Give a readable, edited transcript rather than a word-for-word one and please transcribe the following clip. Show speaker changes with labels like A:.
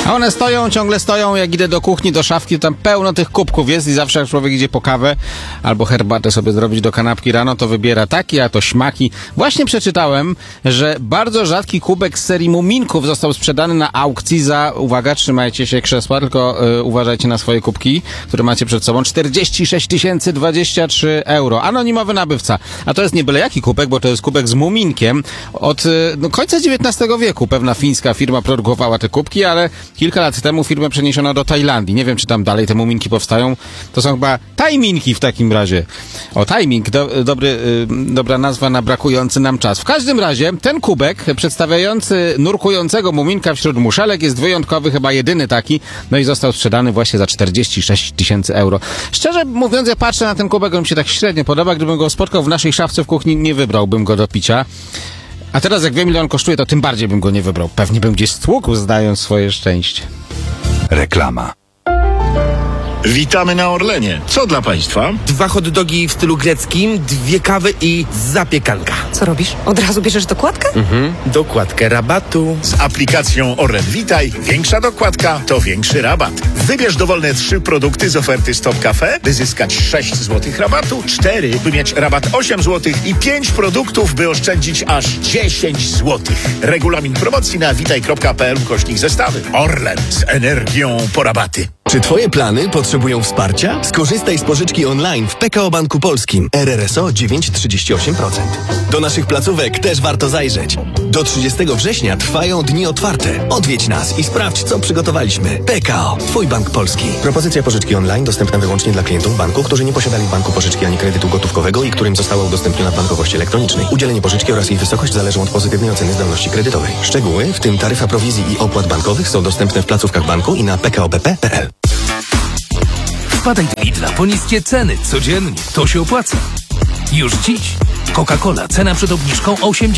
A: A one stoją, ciągle stoją, jak idę do kuchni, do szafki, to tam pełno tych kubków jest i zawsze jak człowiek idzie po kawę albo herbatę sobie zrobić do kanapki rano, to wybiera taki, a to śmaki. Właśnie przeczytałem, że bardzo rzadki kubek z serii Muminków został sprzedany na aukcji za, uwaga, trzymajcie się krzesła, tylko uważajcie na swoje kubki, które macie przed sobą, 46 023 euro. Anonimowy nabywca. A to jest nie byle jaki kubek, bo to jest kubek z Muminkiem. Od końca XIX wieku pewna fińska firma produkowała te kubki, ale kilka lat temu firmę przeniesiono do Tajlandii. Nie wiem, czy tam dalej te muminki powstają. To są chyba tajminki w takim razie. O, tajming, dobra nazwa na brakujący nam czas. W każdym razie ten kubek przedstawiający nurkującego muminka wśród muszelek jest wyjątkowy, chyba jedyny taki. No i został sprzedany właśnie za 46 000 euro. Szczerze mówiąc, ja patrzę na ten kubek, on mi się tak średnio podoba. Gdybym go spotkał w naszej szafce w kuchni, nie wybrałbym go do picia. A teraz jak wiem, ile on kosztuje, to tym bardziej bym go nie wybrał. Pewnie bym gdzieś stłukł, zdając swoje szczęście.
B: Reklama.
C: Witamy na Orlenie. Co dla Państwa?
D: 2 hot dogi w stylu greckim, 2 kawy i zapiekanka.
E: Co robisz? Od razu bierzesz dokładkę?
D: Dokładkę rabatu.
C: Z aplikacją Orlen Witaj większa dokładka to większy rabat. Wybierz dowolne 3 produkty z oferty Stop Cafe, by zyskać 6 zł rabatu, 4, by mieć rabat 8 zł i 5 produktów, by oszczędzić aż 10 zł. Regulamin promocji na witaj.pl/zestawy. Orlen z energią po rabaty.
F: Czy Twoje plany potrzebują wsparcia? Skorzystaj z pożyczki online w PKO Banku Polskim. RRSO 9,38%. Do naszych placówek też warto zajrzeć. Do 30 września trwają dni otwarte. Odwiedź nas i sprawdź, co przygotowaliśmy. PKO, Twój bank polski.
G: Propozycja pożyczki online dostępna wyłącznie dla klientów banku, którzy nie posiadali w banku pożyczki ani kredytu gotówkowego i którym została udostępniona w bankowości elektronicznej. Udzielenie pożyczki oraz jej wysokość zależą od pozytywnej oceny zdolności kredytowej. Szczegóły, w tym taryfa prowizji i opłat bankowych, są dostępne w placówkach banku i na pkobp.pl.
B: Wpadaj do Lidla po niskie ceny codziennie. To się opłaca. Już dziś. Coca-Cola. Cena przed obniżką 80